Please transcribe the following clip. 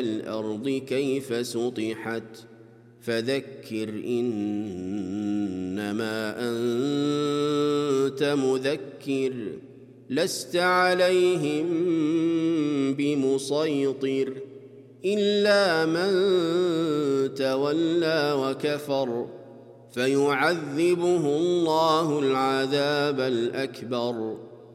الأرض كيف سطحت فذكر إنما أنت مذكر لست عليهم بمسيطر إلا من تولى وكفر فيعذبه الله العذاب الأكبر